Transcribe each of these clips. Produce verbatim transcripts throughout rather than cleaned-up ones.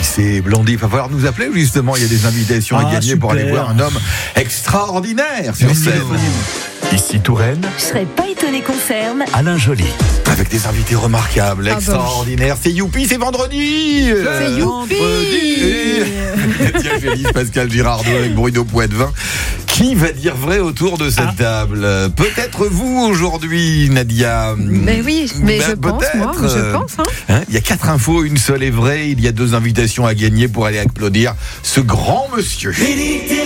c'est Blondie. Il va falloir nous appeler justement. Il y a des invitations ah, à gagner super. pour aller voir un homme extraordinaire sur scène. Ici Touraine. Je serais pas étonné qu'on ferme. Alain Joly. Avec des invités remarquables, ah extraordinaires. C'est youpi, c'est vendredi. C'est youpi. Nadia Gélis, Pascal Girardot avec Bruno Poitvin. Qui va dire vrai autour de cette ah. table? Peut-être vous aujourd'hui, Nadia. Mais oui, mais ben, je pense, moi, je pense. Hein. Hein, il y a quatre infos, une seule est vraie. Il y a deux invitations à gagner pour aller applaudir ce grand monsieur. Méditerranéenne,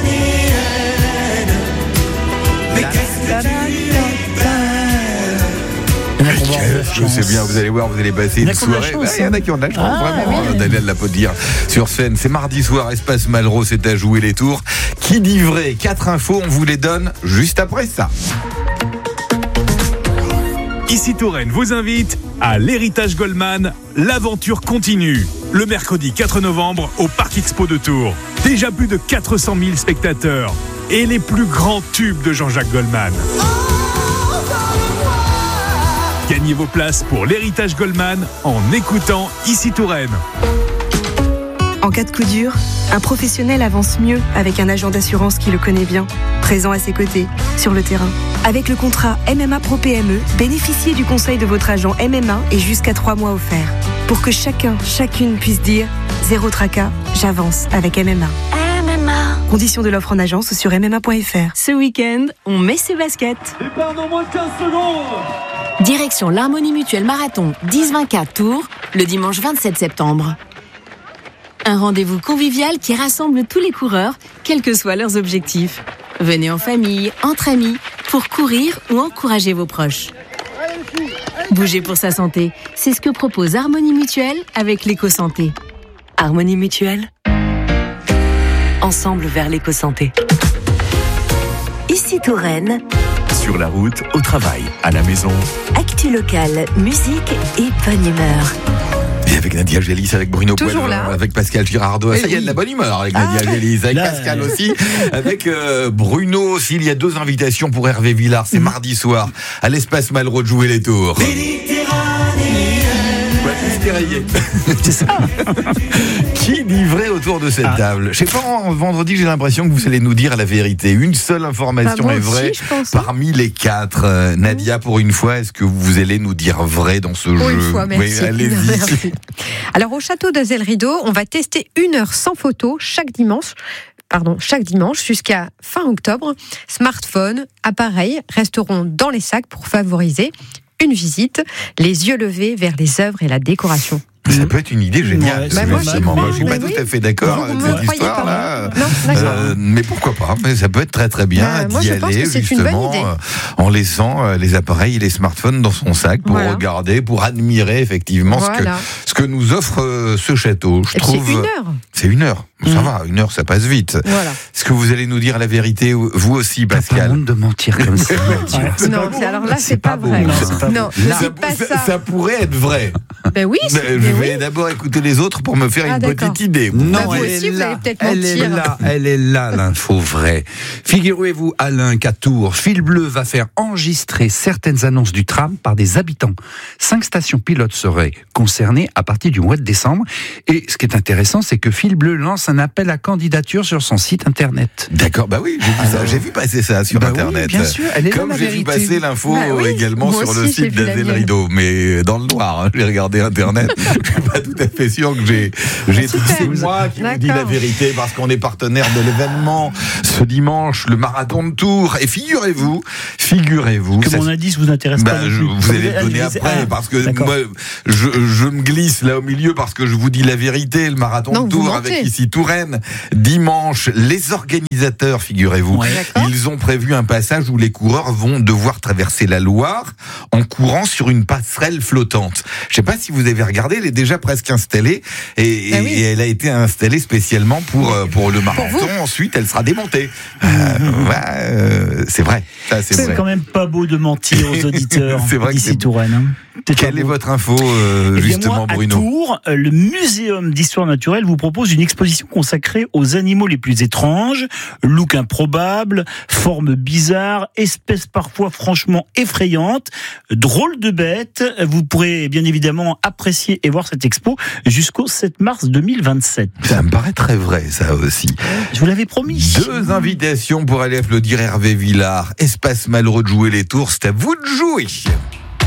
mais qu'est-ce que tu Je sais bien, vous allez voir, vous allez passer une soirée. Il bah, y en a qui ont de la chance, ah, vraiment, oui. d'aller l'applaudir sur scène. C'est mardi soir, Espace Malraux, c'est à jouer les tours. Qui dit vrai? Quatre infos, on vous les donne juste après ça. Ici Touraine vous invite à l'Héritage Goldman. L'aventure continue. Le mercredi quatre novembre au Parc Expo de Tours. Déjà plus de quatre cent mille spectateurs. Et les plus grands tubes de Jean-Jacques Goldman. Gagnez vos places pour l'Héritage Goldman en écoutant Ici Touraine. En cas de coup dur, un professionnel avance mieux avec un agent d'assurance qui le connaît bien, présent à ses côtés, sur le terrain. Avec le contrat M M A Pro P M E, bénéficiez du conseil de votre agent M M A et jusqu'à trois mois offerts. Pour que chacun, chacune puisse dire « Zéro tracas, j'avance avec M M A ». M M A. Conditions de l'offre en agence sur m m a point f r. Ce week-end, on met ses baskets. Départ dans moins de quinze secondes. Direction l'Harmonie Mutuelle Marathon dix vingt-quatre Tours, le dimanche vingt-sept septembre. Un rendez-vous convivial qui rassemble tous les coureurs, quels que soient leurs objectifs. Venez en famille, entre amis, pour courir ou encourager vos proches. Bouger pour sa santé, c'est ce que propose Harmonie Mutuelle avec l'éco-santé. Harmonie Mutuelle. Ensemble vers l'éco-santé. Ici Touraine. Sur la route, au travail, à la maison. Actu locale, musique et bonne humeur. Et avec Nadia Gélis, avec Bruno Poitvin, avec Pascal Girardot. Ça, il y a de la bonne humeur avec Nadia ah, Gélis, avec là, Pascal aussi, avec euh, Bruno aussi. Il y a deux invitations pour Hervé Villard. C'est mmh. mardi soir à l'Espace Malraux de jouer les tours. C'est ça. Qui dit vrai autour de cette ah. table? Je sais pas, vendredi, j'ai l'impression que vous allez nous dire la vérité. Une seule information bah, est vraie aussi, parmi les quatre. Euh, Nadia, pour une fois, est-ce que vous allez nous dire vrai dans ce pour jeu? Une fois, merci. Oui, allez-y. Merci. Alors, au château d'Azel Rideau, on va tester une heure sans photo chaque dimanche. Pardon, chaque dimanche jusqu'à fin octobre. Smartphones, appareils resteront dans les sacs pour favoriser une visite, les yeux levés vers les œuvres et la décoration. Ça peut être une idée géniale. Ouais, bah moi, je, moi, je suis bah pas oui. tout à fait d'accord vous, avec vous cette histoire-là. Euh, mais pourquoi pas? Mais ça peut être très très bien bah, d'y moi, je aller pense que c'est justement une bonne idée. Euh, en laissant euh, les appareils et les smartphones dans son sac pour voilà. regarder, pour admirer effectivement voilà. ce, que, ce que nous offre euh, ce château. Je et trouve. C'est une heure. C'est une heure. Mmh. Ça va, une heure, ça passe vite. Voilà. Est-ce que vous allez nous dire la vérité, vous aussi, Pascal? T'as pas honte de mentir comme ça. c'est non, c'est, alors là, c'est, c'est pas, pas vrai. Bon. Non, là, c'est pas ça, ça. Ça pourrait être vrai. Ben oui. Mais ben je oui. vais d'abord écouter les autres pour me faire ah, une d'accord. petite idée. Non, bah, elle, aussi, est vous là, allez peut-être elle mentir. est là, elle est là, l'info vraie. Figurez-vous, Alain, qu'à Tours, Fil Bleu va faire enregistrer certaines annonces du tram par des habitants. Cinq stations pilotes seraient concernées à partir du mois de décembre. Et ce qui est intéressant, c'est que Fil Bleu lance un appel à candidature sur son site internet. D'accord, bah oui, j'ai vu Alors, ça, j'ai vu passer ça sur bah internet. Oui, bien sûr, elle est Comme là, la j'ai vérité. vu passer l'info bah oui, également sur aussi, le site d'Azel Rideau, mais dans le noir. Hein, j'ai regardé internet, je suis pas tout à fait sûr que j'ai. j'ai c'est moi qui vous dis la vérité parce qu'on est partenaire de l'événement ce dimanche, le marathon de Tours. Et figurez-vous, figurez-vous. Que ça, mon indice vous intéresse bah, pas. Je, vous allez le donner après ah, parce que moi, je, je me glisse là au milieu parce que je vous dis la vérité. Le marathon non, de Tours avec ici Touraine dimanche. Les organisateurs, figurez-vous, ouais, ils ont prévu un passage où les coureurs vont devoir traverser la Loire en courant sur une passerelle flottante. Je ne sais pas si vous avez regardé, elle est déjà presque installée et, ah et, oui. et elle a été installée spécialement pour pour le marathon. Pour Ensuite, elle sera démontée. Euh, ouais, euh, c'est vrai. Ça, c'est, c'est vrai. quand même pas beau de mentir aux auditeurs c'est vrai d'ici Touraine. Hein. Quelle est votre info, euh, eh bien justement, moi, Bruno? À Tours, le Muséum d'histoire naturelle vous propose une exposition consacrée aux animaux les plus étranges, look improbable, formes bizarres, espèces parfois franchement effrayantes, drôles de bêtes. Vous pourrez bien évidemment apprécier et voir cette expo jusqu'au sept mars deux mille vingt-sept. Ça me paraît très vrai, ça aussi. Je vous l'avais promis. Deux invitations pour aller applaudir Hervé Villard. Espace malheureux de jouer les tours, c'est à vous de jouer.